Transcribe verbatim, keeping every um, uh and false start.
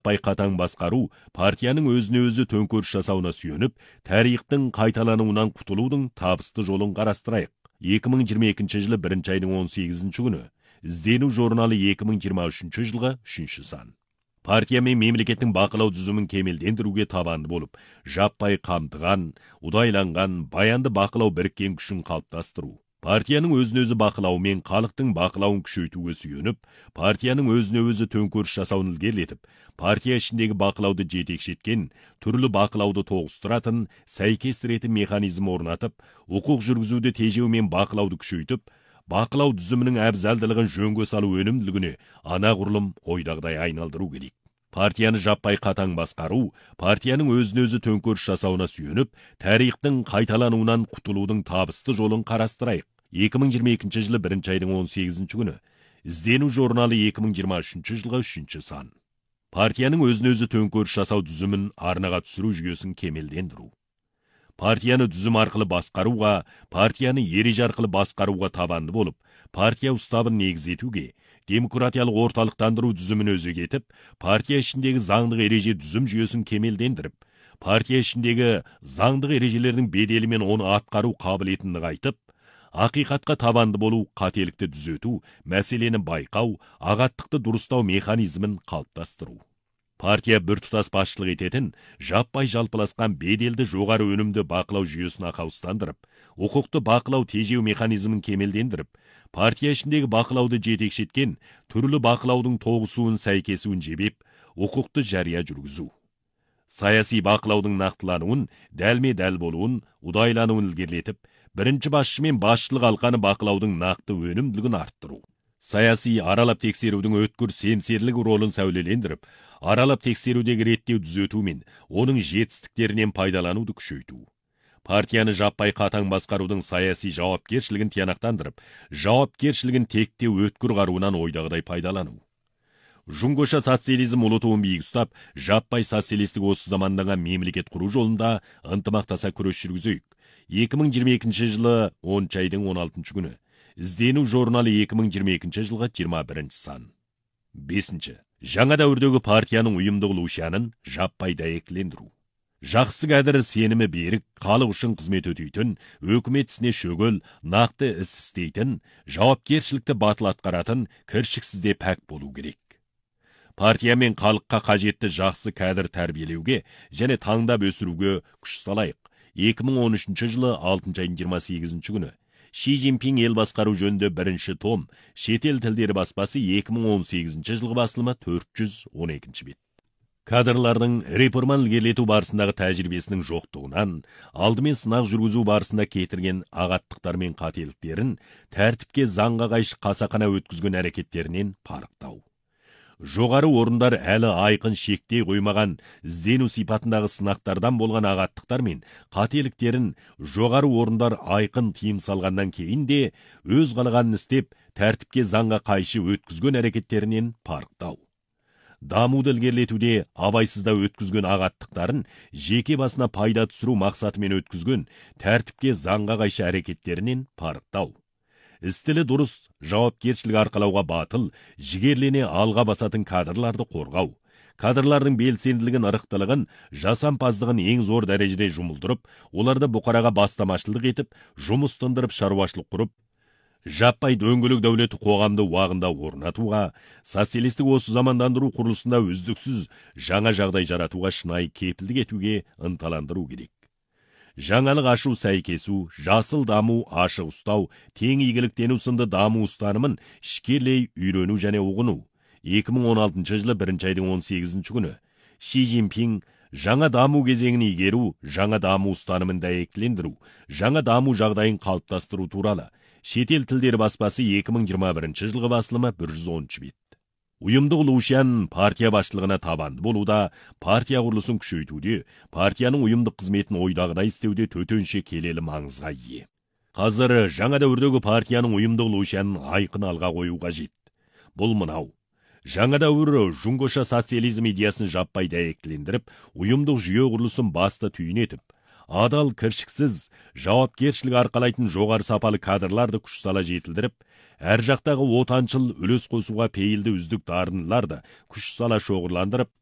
жаппай қатаң басқару партияның өзіне өзі төңкеріс жасауына сүйеніп, тарихтың қайталануынан құтылудың табысты жолын қарастырайық. екі мың жиырма екінші жылы бірінші айдың он сегізінші күні. Іздену журналы екі мың жиырма үшінші жылғы үшінші сан. Партия мен мемлекеттің бақылау түзімін кемелдендіруге табанды болып, жаппай қамтыған, удайланған, баянды бақылау біріккен күшін қалыптастыру. Партияның өзін-өзі бақылауы мен халықтың бақылауын күшейтуге сүйеніп, партияның өзіне-өзі төңкеріс жасауын ілгерілетіп, партия ішіндегі бақылауды жетекші еткен, түрлі бақылауды тоғыстыратын, сәйкестіретін механизм орнатып, құқық жүргізуді тежеу мен бақылауды күшейтіп, бақылау түзімінің әбзалдылығын жөнге салу өнімділігіне анағұрлым ойдағыдай айналдыру керек. Партияны жаппай қатаң басқару, партияның өзін-өзі төңкеріс жасауына сүйеніп, тарихтың қайталануынан құтылудың табысты жолын қарастырайық. екі мың жиырма екінші жылы бірінші айдың он сегізінші күні. Іздену журналы екі мың жиырма үшінші жылғы үшінші сан. Партияның өзін-өзі төңкеріс жасау түзімін арнаға түсіру жүйесін кемелдендіру. Партияны түзім арқылы басқаруға, партияны ереже арқылы басқаруға табанды болып, партия уставын негіз етуге, демократиялық орталықтандыру түзімін өзек етіп, партия ішіндегі заңдық ереже түзім жүйесін кемелдендіріп, партия ішіндегі заңдық ережелердің беделі мен оны атқару қабілетін нығайтып, ақиқатқа табанды болу, қателікті түзету, мәселені байқау, ағаттықты дұрыстау механизмін қалыптастыру. Партия біртұтас басшылық ететін, жаппай жалпыласқан беделді жоғары өнімді бақылау жүйесін ақаустандырып, құқықты бақылау тежеу механизмін кемелдендіріп, партия ішіндегі бақылауды жетекші еткен, түрлі бақылаудың тоғысуын сәйкесуін жебеп, құқықты жария жүргізу. Саяси бақылаудың нақтылануын, дәлме-дәл болуын, удайлануын ілгерілетіп, бірінші басшы мен басшылық алқаны бақылаудың нақты өнімділігін арттыру. Саяси аралап тексерудің өткір семсерлік ролын сәулелендіріп, аралап тексерудегі реттеу түзету мен оның жетістіктерінен пайдалануды күшейту. Партияны жаппай қатаң басқарудың саяси жауапкершілігін тиянақтандырып, жауапкершілігін тектеу өткір қаруынан ойдағыдай пайдалану. Жұңғоша социализм ұлы туын биік ұстап, жаппай социалистік осы замандағы мемлекет құру жолында ынтымақтаса күрес жүргізейік. екі мың жиырма екінші жылы оныншы айдың он алтыншы күні. Іздену журналы екі мың жиырма екінші жылғы жиырма бірінші сан. Бесінші. Жаңа дәуірдегі партияның ұйымдық ұлушанын жаппай дәйектілендіру. Жақсы кәдір сенімі берік, халық үшін қызмет өтейтін, өкімет ісіне шөгіл, нақты іс істейтін, жауапкершілікті батыл атқаратын, кіршіксізде пәк болу керек. Партия мен халыққа қажетті жақсы кәдір тәрбиелеуге және таңдап өсіруге күш салайық. екі мың он үшінші жылы алтыншы айдың жиырма сегізінші күні. Ши Цзиньпин ел басқару жөнінде бірінші том, шетел тілдері баспасы екі мың он сегізінші жылғы басылымы төрт жүз он екінші бет. Кадрлардың реформаны ілгерілету барысындағы тәжірибесінің жоқтығынан, алдымен сынақ жүргізу барысында кетірген ағаттықтар мен қателіктерін, тәртіпке заңға қайшы қасақана өткізген әрекеттерінен парықтау. Жоғары орындар әлі айқын шектей қоймаған іздену сипатындағы сынақтардан болған ағаттықтар мен қателіктерін жоғары орындар айқын тыйым салғаннан кейін де өз қалағанын істеп, тәртіпке заңға қайшы өткізген әрекеттерінен парықтау. Дамуды ілгерілетуде абайсызда өткізген ағаттықтарын жеке басына пайда түсіру мақсатымен өткізген тәртіпке заңға қайшы әрекеттерінен парықтау. Істілі дұрыс жауапкершілік арқалауға батыл, жігерлене алға басатын кадрларды қорғау. Кадрлардың белсенділігін, ырықтылығын, жасампаздығын ең зор дәрежеде жұмылдырып, оларды бұқараға бастамашылық етіп, жұмыс тындырып шаруашылық құрып, жаппай дөңгелек дәулеті қоғамды уағында орнатуға, социалистік осы замандандыру құрылысында үздіксіз жаңа жағдай жаратуға шынайы кепілдік етуге ынталандыру керек. Жаңалық ашу сәйкесу, жасыл даму, ашық ұстау, тең игіліктену сынды даму ұстанымын ішкерлей үйрену және ұғыну. екі мың он алтыншы жылы бірінші айдың он сегізінші күні. Ши Цзиньпин жаңа даму кезеңін игеру, жаңа даму ұстанымын дәйектілендіру, жаңа даму жағдайын қалыптастыру туралы. Шетел тілдері баспасы екі мың жиырма бірінші жылғы басылымы бір жүз оныншы бет. Ұйымдық ұлушан партия басшылығына табанды болуда, партия құрылысын күшейтуде, партияның ұйымдық қызметін ойдағыдай істеуде төтенше келелі маңызға ие. Қазір жаңа дәуірдегі партияның ұйымдық ұлушанын айқын алға қою қажет. Бұл мынау. Жаңа дәуір жұңғоша социализм идеясын жаппай дәйектілендіріп, ұйымдық жүйе құрылысын басты түйін етіп, адал, кіршіксіз, жауапкершілік арқалайтын жоғары сапалы кадрларды күш сала жетілдіріп, әр жақтағы отаншыл үлес қосуға пейілді үздік дарындыларды күш сала шоғырландырып,